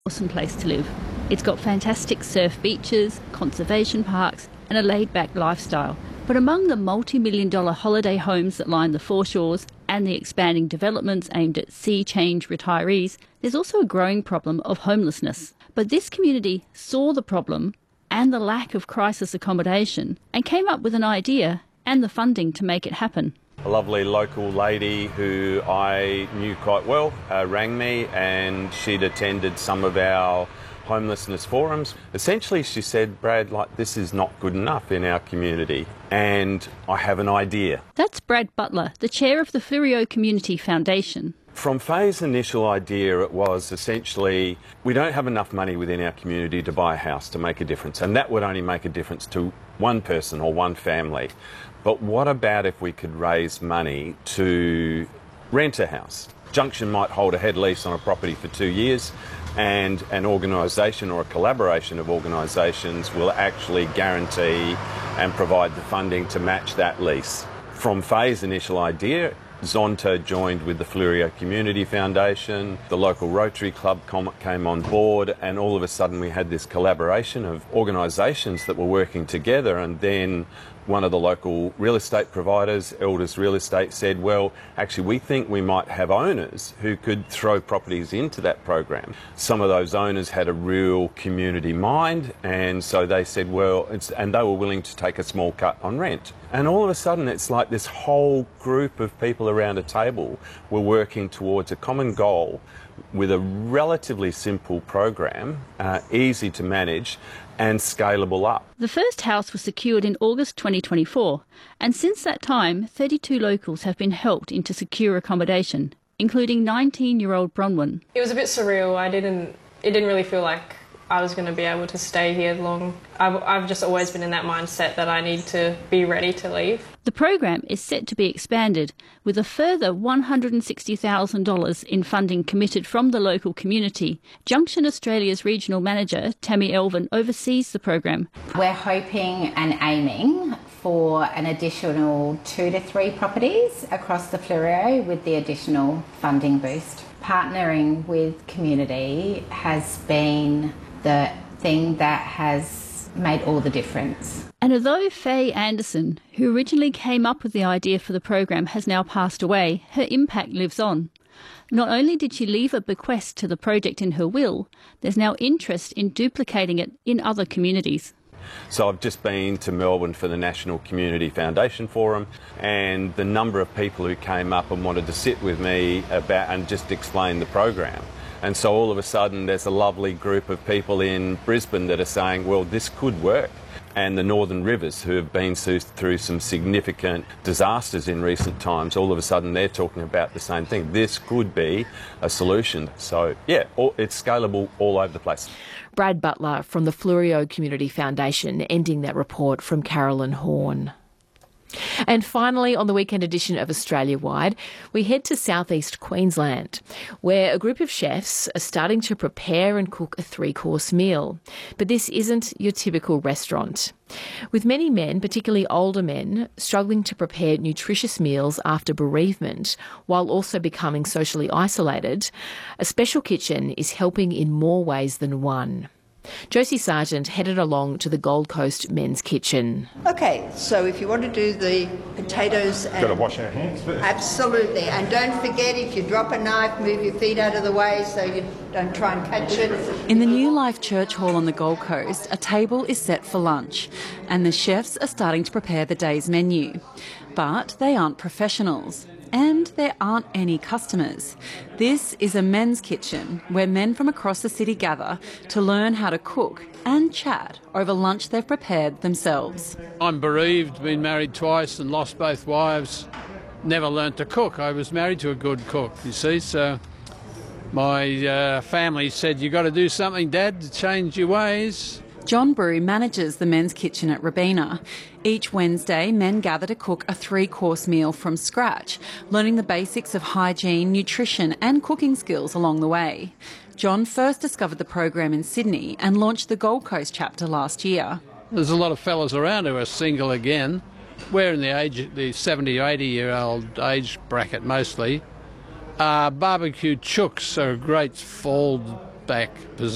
Awesome place to live. It's got fantastic surf beaches, conservation parks and a laid-back lifestyle. But among the multi-million-dollar holiday homes that line the foreshores and the expanding developments aimed at sea change retirees, there's also a growing problem of homelessness. But this community saw the problem and the lack of crisis accommodation and came up with an idea and the funding to make it happen. A lovely local lady who I knew quite well rang me, and she'd attended some of our homelessness forums. Essentially, she said, Brad, this is not good enough in our community, and I have an idea. That's Brad Butler, the chair of the Fleurieu Community Foundation. From Faye's initial idea, it was essentially, we don't have enough money within our community to buy a house to make a difference, and that would only make a difference to one person or one family. But what about if we could raise money to rent a house? Junction might hold a head lease on a property for 2 years, and an organisation or a collaboration of organisations will actually guarantee and provide the funding to match that lease. From Faye's initial idea, Zonta joined with the Fleurieu Community Foundation, the local Rotary Club came on board, and all of a sudden we had this collaboration of organisations that were working together. And then one of the local real estate providers, Elders Real Estate, said, well, actually we think we might have owners who could throw properties into that program. Some of those owners had a real community mind, and so they said, well, and they were willing to take a small cut on rent. And all of a sudden it's like this whole group of people around a table were working towards a common goal with a relatively simple program, easy to manage and scalable up. The first house was secured in August 2024, and since that time 32 locals have been helped into secure accommodation, including 19-year-old Bronwyn. It was a bit surreal. It didn't really feel like I was going to be able to stay here long. I've just always been in that mindset that I need to be ready to leave. The program is set to be expanded with a further $160,000 in funding committed from the local community. Junction Australia's regional manager, Tammy Elvin, oversees the program. We're hoping and aiming for an additional 2 to 3 properties across the Fleurieu with the additional funding boost. Partnering with community has been the thing that has made all the difference. And although Faye Anderson, who originally came up with the idea for the program, has now passed away, her impact lives on. Not only did she leave a bequest to the project in her will, there's now interest in duplicating it in other communities. So I've just been to Melbourne for the National Community Foundation Forum, and the number of people who came up and wanted to sit with me about and just explain the program. And so all of a sudden there's a lovely group of people in Brisbane that are saying, well, this could work. And the Northern Rivers, who have been through some significant disasters in recent times, all of a sudden they're talking about the same thing. This could be a solution. So, yeah, it's scalable all over the place. Brad Butler from the Fleurieu Community Foundation, ending that report from Carolyn Horn. And finally, on the weekend edition of Australia Wide, we head to southeast Queensland, where a group of chefs are starting to prepare and cook a 3-course meal. But this isn't your typical restaurant. With many men, particularly older men, struggling to prepare nutritious meals after bereavement while also becoming socially isolated, a special kitchen is helping in more ways than one. Josie Sargent headed along to the Gold Coast Men's Kitchen. Okay, so if you want to do the potatoes... Got to wash our hands first. Absolutely, and don't forget, if you drop a knife, move your feet out of the way so you don't try and catch it. In the New Life Church Hall on the Gold Coast, a table is set for lunch, and the chefs are starting to prepare the day's menu. But they aren't professionals. And there aren't any customers. This is a men's kitchen where men from across the city gather to learn how to cook and chat over lunch they've prepared themselves. I'm bereaved, been married twice and lost both wives. Never learnt to cook. I was married to a good cook, you see, so my family said, "You got to do something, Dad, to change your ways." John Brew manages the men's kitchen at Robina. Each Wednesday, men gather to cook a 3-course meal from scratch, learning the basics of hygiene, nutrition and cooking skills along the way. John first discovered the program in Sydney and launched the Gold Coast chapter last year. There's a lot of fellas around who are single again. We're in the 70 or 80-year-old age bracket mostly. Barbecue chooks are a great fold-back position.